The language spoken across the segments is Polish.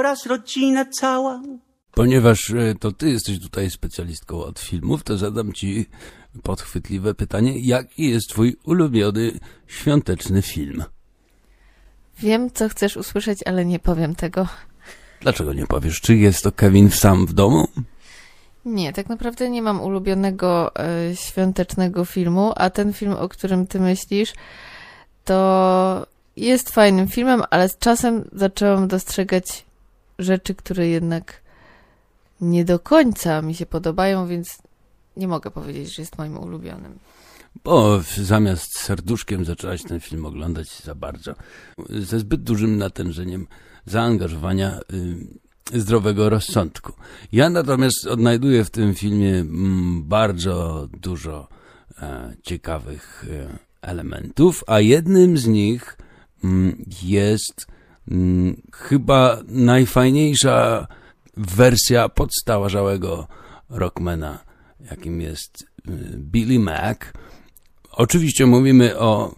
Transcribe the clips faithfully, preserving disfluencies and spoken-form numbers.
raz rodzina cała. Ponieważ to ty jesteś tutaj specjalistką od filmów, to zadam ci podchwytliwe pytanie. Jaki jest twój ulubiony świąteczny film? Wiem, co chcesz usłyszeć, ale nie powiem tego. Dlaczego nie powiesz? Czy jest to Kevin sam w domu? Nie, tak naprawdę nie mam ulubionego e, świątecznego filmu, a ten film, o którym ty myślisz, to jest fajnym filmem, ale z czasem zaczęłam dostrzegać rzeczy, które jednak nie do końca mi się podobają, więc nie mogę powiedzieć, że jest moim ulubionym. Bo zamiast serduszkiem zaczęłaś ten film oglądać za bardzo, ze zbyt dużym natężeniem zaangażowania y, zdrowego rozsądku. Ja natomiast odnajduję w tym filmie mm, bardzo dużo e, ciekawych e, elementów, a jednym z nich mm, jest mm, chyba najfajniejsza wersja podstarzałego rockmana, jakim jest y, Billy Mac. Oczywiście mówimy o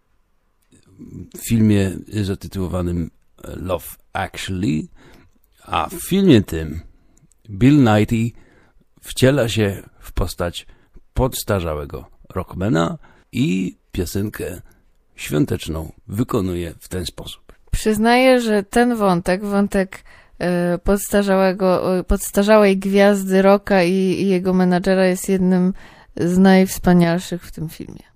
filmie zatytułowanym Love Actually, a w filmie tym Bill Nighy wciela się w postać podstarzałego rockmana i piosenkę świąteczną wykonuje w ten sposób. Przyznaję, że ten wątek, wątek e, podstarzałego, podstarzałej gwiazdy rocka i, i jego menadżera jest jednym z najwspanialszych w tym filmie.